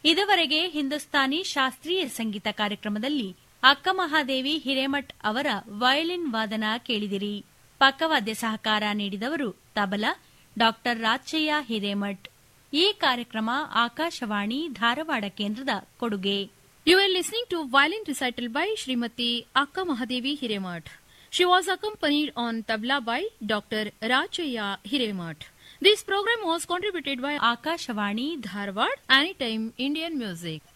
ಇದುವರೆಗೆ ಹಿಂದೂಸ್ತಾನಿ ಶಾಸ್ತ್ರೀಯ ಸಂಗೀತ ಕಾರ್ಯಕ್ರಮದಲ್ಲಿ ಅಕ್ಕ ಮಹಾದೇವಿ ಹಿರೇಮಠ್ ಅವರ ವಯಲಿನ್ ವಾದನ ಕೇಳಿದಿರಿ. ಪಕ್ಕವಾದ್ಯ ಸಹಕಾರ ನೀಡಿದವರು ತಬಲಾ ಡಾ ರಾಚಯ್ಯ ಹಿರೇಮಠ್. ಈ ಕಾರ್ಯಕ್ರಮ ಆಕಾಶವಾಣಿ ಧಾರವಾಡ ಕೇಂದ್ರದ ಕೊಡುಗೆ. You are listening to violin recital by Srimati Akka Mahadevi Hiremath. She was accompanied on tabla by Dr. Rachaya Hiremath. This program was contributed by Akashvani Dharwad, Anytime Indian Music.